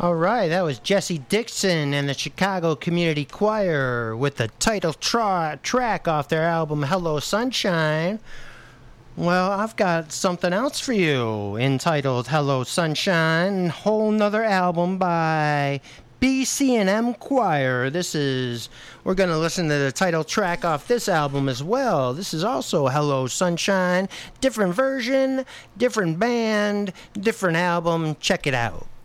All right, that was Jesse Dixon and the Chicago Community Choir with the title track off their album Hello Sunshine. Well, I've got something else for you entitled Hello Sunshine, whole nother album by BC&M Choir. We're going to listen to the title track off this album as well. This is also Hello Sunshine, different version, different band, different album. Check it out.